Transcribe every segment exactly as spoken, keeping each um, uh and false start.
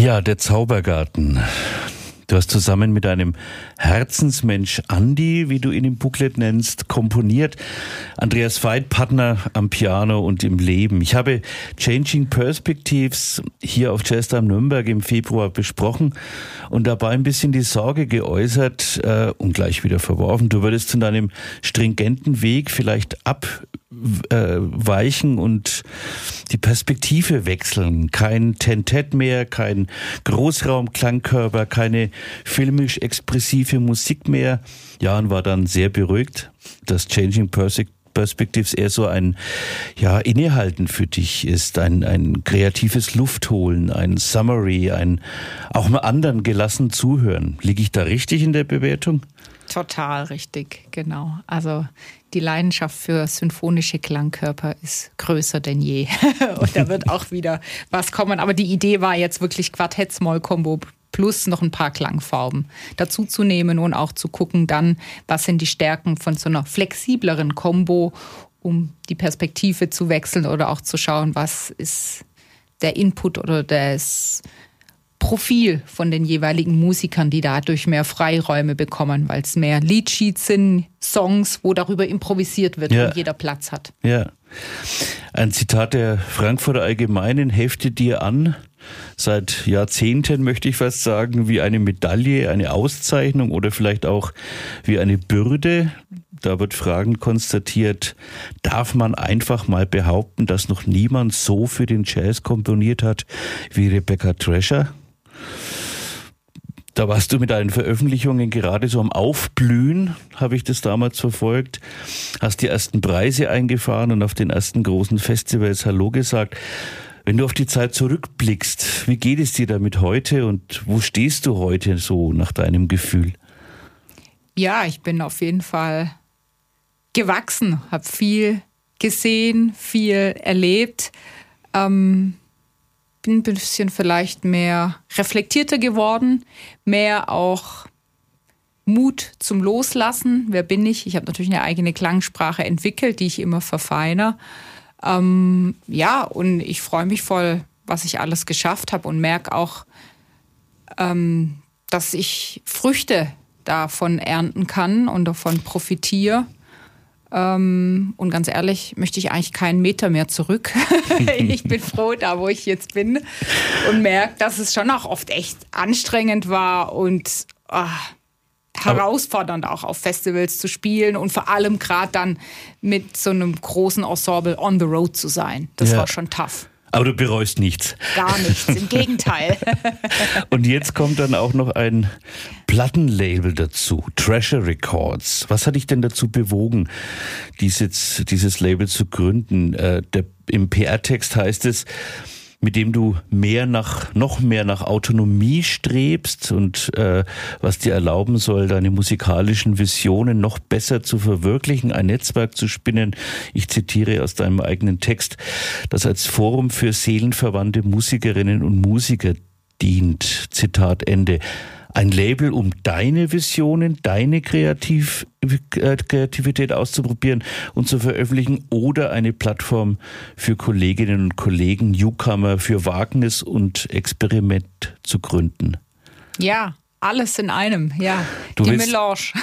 Ja, der Zaubergarten. Du hast zusammen mit deinem Herzensmensch Andi, wie du ihn im Booklet nennst, komponiert. Andreas Veit, Partner am Piano und im Leben. Ich habe Changing Perspectives hier auf Jazztime Nürnberg im Februar besprochen und dabei ein bisschen die Sorge geäußert äh, und gleich wieder verworfen. Du würdest von deinem stringenten Weg vielleicht abweichen äh, und die Perspektive wechseln. Kein Tentet mehr, kein Großraumklangkörper, keine filmisch-expressive Musik mehr. Jan war dann sehr beruhigt, dass Changing Perspectives eher so ein ja, Innehalten für dich ist, ein, ein kreatives Luftholen, ein Summary, ein auch mal anderen gelassen zuhören. Liege ich da richtig in der Bewertung? Total richtig, genau. Also die Leidenschaft für symphonische Klangkörper ist größer denn je. Und da wird auch wieder was kommen. Aber die Idee war jetzt wirklich Quartett-Moll-Kombo plus noch ein paar Klangfarben dazu zu nehmen und auch zu gucken dann, was sind die Stärken von so einer flexibleren Kombo, um die Perspektive zu wechseln oder auch zu schauen, was ist der Input oder das Profil von den jeweiligen Musikern, die dadurch mehr Freiräume bekommen, weil es mehr Leadsheets sind, Songs, wo darüber improvisiert wird, ja, und jeder Platz hat. Ja. Ein Zitat der Frankfurter Allgemeinen heftet dir an, seit Jahrzehnten möchte ich fast sagen, wie eine Medaille, eine Auszeichnung oder vielleicht auch wie eine Bürde. Da wird fragend konstatiert, darf man einfach mal behaupten, dass noch niemand so für den Jazz komponiert hat wie Rebecca Trasher? Da warst du mit deinen Veröffentlichungen gerade so am Aufblühen, habe ich das damals verfolgt. Hast die ersten Preise eingefahren und auf den ersten großen Festivals Hallo gesagt. Wenn du auf die Zeit zurückblickst, wie geht es dir damit heute und wo stehst du heute so nach deinem Gefühl? Ja, ich bin auf jeden Fall gewachsen, habe viel gesehen, viel erlebt. Ähm, bin ein bisschen vielleicht mehr reflektierter geworden, mehr auch Mut zum Loslassen. Wer bin ich? Ich habe natürlich eine eigene Klangsprache entwickelt, die ich immer verfeine. Ähm, ja, und ich freue mich voll, was ich alles geschafft habe und merke auch, ähm, dass ich Früchte davon ernten kann und davon profitiere. Ähm, und ganz ehrlich, möchte ich eigentlich keinen Meter mehr zurück. Ich bin froh, da wo ich jetzt bin und merke, dass es schon auch oft echt anstrengend war und oh, herausfordernd auch auf Festivals zu spielen und vor allem gerade dann mit so einem großen Ensemble on the road zu sein. Das ja. war schon tough. Aber du bereust nichts. Gar nichts, im Gegenteil. Und jetzt kommt dann auch noch ein Plattenlabel dazu, Treasure Records. Was hat dich denn dazu bewogen, dieses, dieses Label zu gründen? Äh, der, im P R-Text heißt es, mit dem du mehr nach, noch mehr nach Autonomie strebst und äh, was dir erlauben soll, deine musikalischen Visionen noch besser zu verwirklichen, ein Netzwerk zu spinnen. Ich zitiere aus deinem eigenen Text, das als Forum für seelenverwandte Musikerinnen und Musiker dient. Zitat Ende. Ein Label, um deine Visionen, deine Kreativ- äh, Kreativität auszuprobieren und zu veröffentlichen oder eine Plattform für Kolleginnen und Kollegen, Newcomer, für Wagnis und Experiment zu gründen. Ja, alles in einem, ja. Du Die willst, Melange.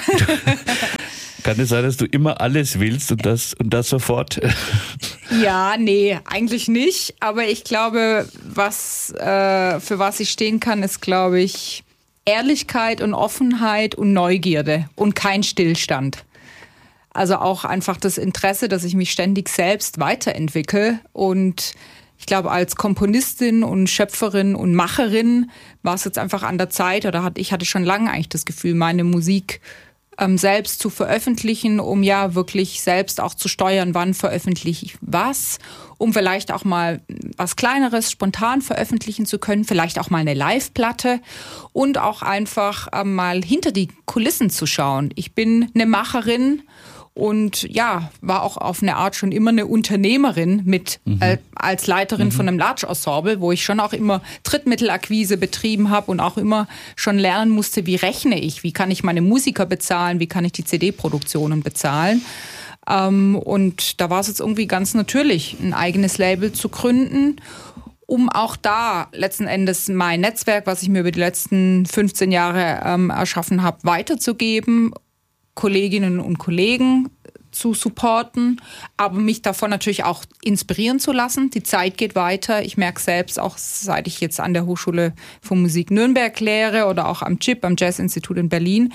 Kann es sein, dass du immer alles willst und das, und das sofort? Ja, nee, eigentlich nicht. Aber ich glaube, was, äh, für was ich stehen kann, ist, glaube ich, Ehrlichkeit und Offenheit und Neugierde und kein Stillstand. Also auch einfach das Interesse, dass ich mich ständig selbst weiterentwickle. Und ich glaube, als Komponistin und Schöpferin und Macherin war es jetzt einfach an der Zeit, oder hatte, ich hatte schon lange eigentlich das Gefühl, meine Musik ähm, selbst zu veröffentlichen, um ja wirklich selbst auch zu steuern, wann veröffentliche ich was, um vielleicht auch mal was Kleineres spontan veröffentlichen zu können, vielleicht auch mal eine Live-Platte und auch einfach ähm, mal hinter die Kulissen zu schauen. Ich bin eine Macherin und ja, war auch auf eine Art schon immer eine Unternehmerin mit mhm. äh, als Leiterin mhm. von einem Large Ensemble, wo ich schon auch immer Drittmittelakquise betrieben habe und auch immer schon lernen musste, wie rechne ich, wie kann ich meine Musiker bezahlen, wie kann ich die C D-Produktionen bezahlen. Ähm, und da war es jetzt irgendwie ganz natürlich, ein eigenes Label zu gründen. um auch da letzten Endes mein Netzwerk, was ich mir über die letzten fünfzehn Jahre ähm, erschaffen habe, weiterzugeben, Kolleginnen und Kollegen zu supporten, aber mich davon natürlich auch inspirieren zu lassen. Die Zeit geht weiter. Ich merke selbst, auch seit ich jetzt an der Hochschule für Musik Nürnberg lehre oder auch am J I P, am Jazz-Institut in Berlin,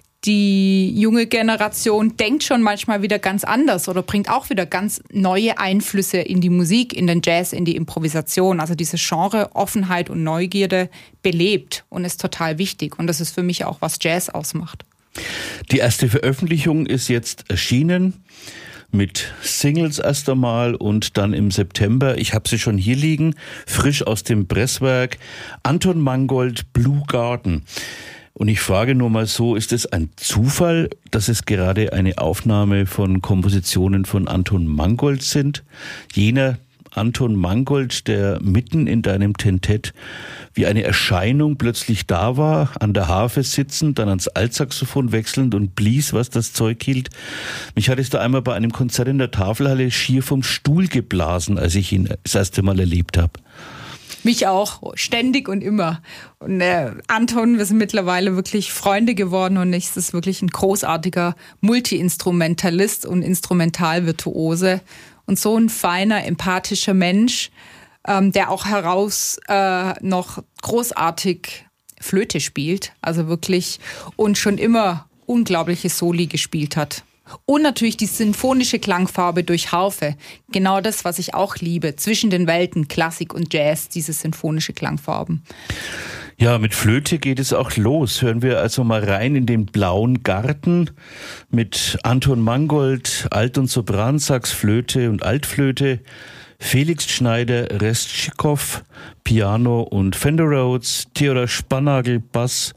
die junge Generation denkt schon manchmal wieder ganz anders oder bringt auch wieder ganz neue Einflüsse in die Musik, in den Jazz, in die Improvisation. Also diese Genre Offenheit und Neugierde belebt und ist total wichtig. Und das ist für mich auch, was Jazz ausmacht. Die erste Veröffentlichung ist jetzt erschienen mit Singles erst einmal und dann im September, ich habe sie schon hier liegen, frisch aus dem Presswerk, Anton Mangold, Blue Garden. Und ich frage nur mal so, ist es ein Zufall, dass es gerade eine Aufnahme von Kompositionen von Anton Mangold sind? Jener Anton Mangold, der mitten in deinem Tentett wie eine Erscheinung plötzlich da war, an der Harfe sitzend, dann ans Altsaxophon wechselnd und blies, was das Zeug hielt. Mich hat es da einmal bei einem Konzert in der Tafelhalle schier vom Stuhl geblasen, als ich ihn das erste Mal erlebt habe. Mich auch, ständig und immer. Und äh, Anton, wir sind mittlerweile wirklich Freunde geworden und es ist wirklich ein großartiger Multi-Instrumentalist und Instrumentalvirtuose. Und so ein feiner, empathischer Mensch, ähm, der auch heraus äh, noch großartig Flöte spielt, also wirklich, und schon immer unglaubliche Soli gespielt hat. Und natürlich die sinfonische Klangfarbe durch Harfe. Genau das, was ich auch liebe. Zwischen den Welten, Klassik und Jazz, diese sinfonische Klangfarben. Ja, mit Flöte geht es auch los. Hören wir also mal rein in den blauen Garten mit Anton Mangold, Alt- und Sopransax, Flöte und Altflöte, Felix Schneider, Restschikow, Piano und Fender Rhodes, Theodor Spannagel, Bass,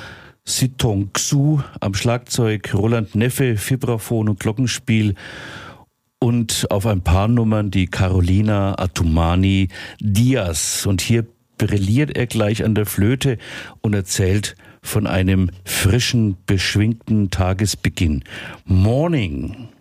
Sitong Xu am Schlagzeug, Roland Neffe, Vibraphon und Glockenspiel und auf ein paar Nummern die Carolina Atumani Diaz. Und hier brilliert er gleich an der Flöte und erzählt von einem frischen, beschwingten Tagesbeginn. Morning.